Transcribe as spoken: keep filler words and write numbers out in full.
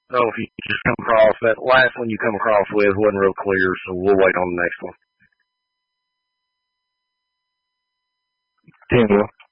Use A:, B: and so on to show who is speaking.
A: Oh, if you just come across that last one you come across with wasn't real clear, so we'll wait on the next one.
B: Ten will.